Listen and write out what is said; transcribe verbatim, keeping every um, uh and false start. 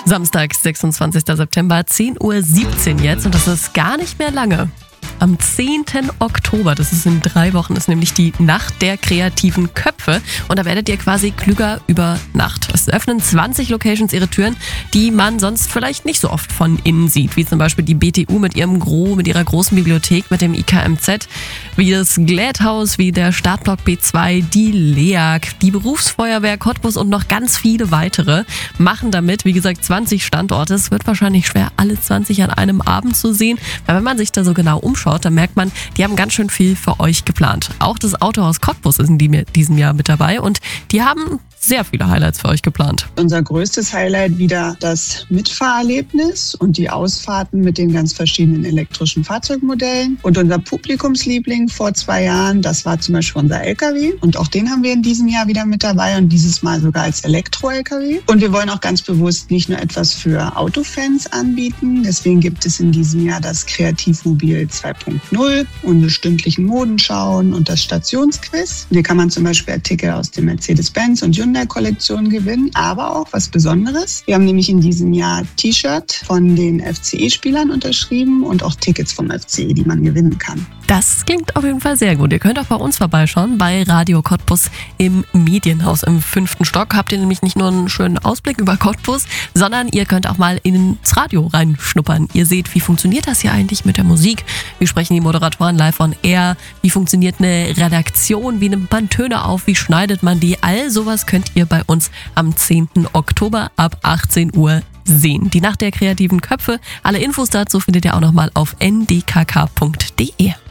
Samstag, sechsundzwanzigster September, zehn Uhr siebzehn jetzt und das ist gar nicht mehr lange. Am zehnten Oktober, das ist in drei Wochen, ist nämlich die Nacht der kreativen Köpfe und da werdet ihr quasi klüger über Nacht. Es öffnen zwanzig Locations ihre Türen, die man sonst vielleicht nicht so oft von innen sieht, wie zum Beispiel die B T U mit ihrem Gro, mit ihrer großen Bibliothek, mit dem I K M Z, wie das Glädhaus, wie der Startblock B zwei, die L E A G, die Berufsfeuerwehr Cottbus und noch ganz viele weitere machen damit, wie gesagt, zwanzig Standorte. Es wird wahrscheinlich schwer, alle zwanzig an einem Abend zu sehen, weil wenn man sich da so genau umschaut, dann merkt man, die haben ganz schön viel für euch geplant. Auch das Autohaus Cottbus ist in diesem Jahr mit dabei und die haben sehr viele Highlights für euch geplant. Unser größtes Highlight wieder das Mitfahrerlebnis und die Ausfahrten mit den ganz verschiedenen elektrischen Fahrzeugmodellen. Und unser Publikumsliebling vor zwei Jahren, das war zum Beispiel unser L K W. Und auch den haben wir in diesem Jahr wieder mit dabei und dieses Mal sogar als Elektro-L K W. Und wir wollen auch ganz bewusst nicht nur etwas für Autofans anbieten. Deswegen gibt es in diesem Jahr das Kreativmobil zwei Punkt null, unsere stündlichen Modenschauen und das Stationsquiz. Hier kann man zum Beispiel Artikel aus dem Mercedes-Benz und Hyundai der Kollektion gewinnen, aber auch was Besonderes. Wir haben nämlich in diesem Jahr T-Shirt von den F C E-Spielern unterschrieben und auch Tickets vom F C E, die man gewinnen kann. Das klingt auf jeden Fall sehr gut. Ihr könnt auch bei uns vorbeischauen, bei Radio Cottbus im Medienhaus im fünften Stock. Habt ihr nämlich nicht nur einen schönen Ausblick über Cottbus, sondern ihr könnt auch mal ins Radio reinschnuppern. Ihr seht, wie funktioniert das hier eigentlich mit der Musik? Wie sprechen die Moderatoren live on air? Wie funktioniert eine Redaktion? Wie nimmt man Töne auf? Wie schneidet man die? All sowas könnt ihr bei uns am zehnten Oktober ab achtzehn Uhr sehen. Die Nacht der kreativen Köpfe. Alle Infos dazu findet ihr auch nochmal auf n d k k punkt d e.